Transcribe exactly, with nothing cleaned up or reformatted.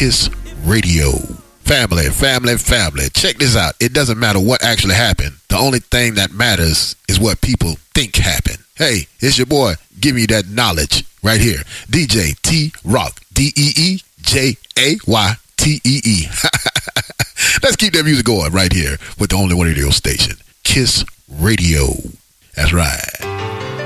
Kiss Radio. Family, family, family. Check this out. It doesn't matter what actually happened. The only thing that matters is what people think happened. Hey, it's your boy. Give me that knowledge right here. D J T-Rock. D E E J A Y T E E. Let's keep that music going right here with the only one radio station. Kiss Radio. That's right.